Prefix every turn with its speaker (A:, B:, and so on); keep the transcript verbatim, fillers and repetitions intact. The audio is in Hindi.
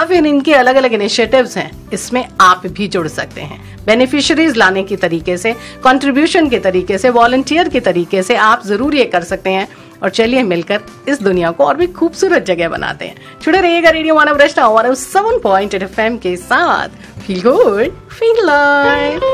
A: फिर इनके अलग अलग इनिशिएटिव्स हैं, इसमें आप भी जुड़ सकते हैं। बेनिफिशियरीज लाने की तरीके से, कंट्रीब्यूशन के तरीके से, वॉलंटियर के तरीके से आप जरूर ये कर सकते हैं। और चलिए मिलकर इस दुनिया को और भी खूबसूरत जगह बनाते हैं। जुड़े रहिएगा रेडियो मानव रचना one O seven point eight F M के साथ। Feel good, feel live.